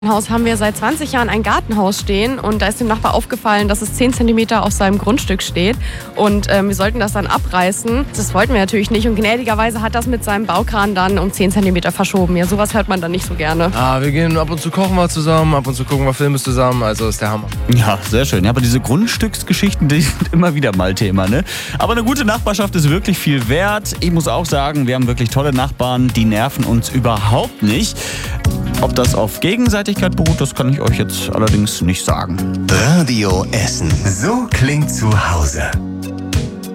Haus haben wir seit 20 Jahren ein Gartenhaus stehen und da ist dem Nachbar aufgefallen, dass es 10 Zentimeter auf seinem Grundstück steht und wir sollten das dann abreißen. Das wollten wir natürlich nicht und gnädigerweise hat das mit seinem Baukran dann um 10 Zentimeter verschoben. Ja, sowas hört man dann nicht so gerne. Wir gehen ab und zu kochen wir zusammen, ab und zu gucken wir Filme zusammen, also ist der Hammer. Ja, sehr schön. Ja, aber diese Grundstücksgeschichten, die sind immer wieder mal Thema, ne? Aber eine gute Nachbarschaft ist wirklich viel wert. Ich muss auch sagen, wir haben wirklich tolle Nachbarn, die nerven uns überhaupt nicht. Ob das auf Gegenseitigkeit beruht, das kann ich euch jetzt allerdings nicht sagen. Radio Essen. So klingt zu Hause.